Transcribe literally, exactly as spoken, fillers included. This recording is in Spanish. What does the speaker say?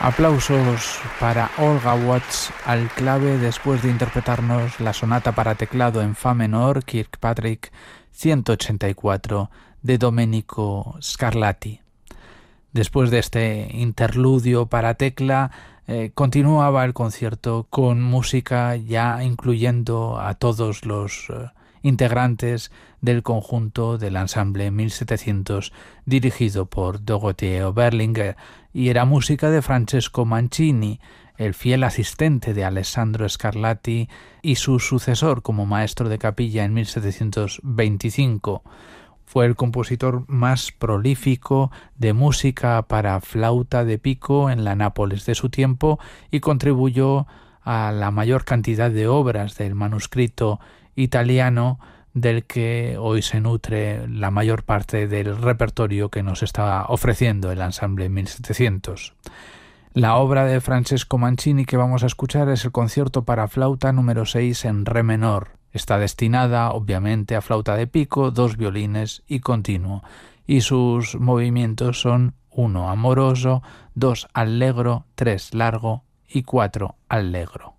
Aplausos para Olga Watts al clave después de interpretarnos la sonata para teclado en fa menor Kirkpatrick ciento ochenta y cuatro de Domenico Scarlatti. Después de este interludio para tecla, eh, continuaba el concierto con música ya incluyendo a todos los eh, integrantes del conjunto del ensamble mil setecientos dirigido por Dorothea Berlinger, y era música de Francesco Mancini, el fiel asistente de Alessandro Scarlatti y su sucesor como maestro de capilla en mil setecientos veinticinco. Fue el compositor más prolífico de música para flauta de pico en la Nápoles de su tiempo y contribuyó a la mayor cantidad de obras del manuscrito italiano del que hoy se nutre la mayor parte del repertorio que nos está ofreciendo el ensamble mil setecientos. La obra de Francesco Mancini que vamos a escuchar es el concierto para flauta número seis en re menor. Está destinada, obviamente, a flauta de pico, dos violines y continuo, y sus movimientos son uno amoroso, dos allegro, tres largo y cuatro allegro.